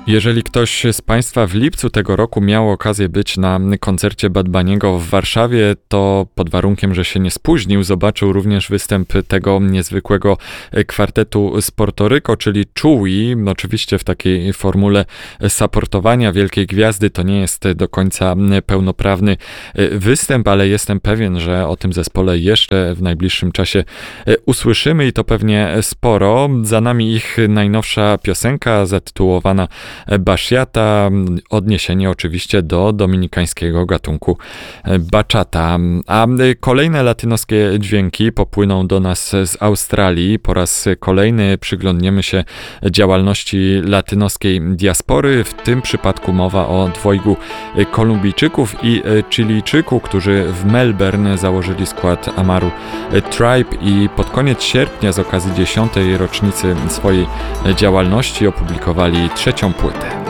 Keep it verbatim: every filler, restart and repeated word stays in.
Jeżeli ktoś z Państwa w lipcu tego roku miał okazję być na koncercie Bad Bunny'ego w Warszawie, to pod warunkiem, że się nie spóźnił, zobaczył również występ tego niezwykłego kwartetu z Porto Rico, czyli Chewy. Oczywiście w takiej formule supportowania wielkiej gwiazdy to nie jest do końca pełnoprawny występ, ale jestem pewien, że o tym zespole jeszcze w najbliższym czasie usłyszymy i to pewnie sporo. Za nami ich najnowsza piosenka zatytułowana Bachata, odniesienie oczywiście do dominikańskiego gatunku bachata. A kolejne latynoskie dźwięki popłyną do nas z Australii. Po raz kolejny przyglądniemy się działalności latynoskiej diaspory. W tym przypadku mowa o dwojgu Kolumbijczyków i Chilijczyku, którzy w Melbourne założyli skład Amaru Tribe i pod koniec sierpnia z okazji dziesiątej rocznicy swojej działalności opublikowali trzecią płytę.